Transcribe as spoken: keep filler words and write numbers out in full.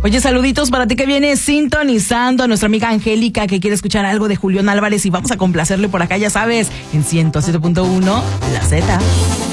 Oye, saluditos para ti que viene sintonizando, a nuestra amiga Angélica que quiere escuchar algo de Julián Álvarez y vamos a complacerle por acá, ya sabes, en ciento siete punto uno La Z.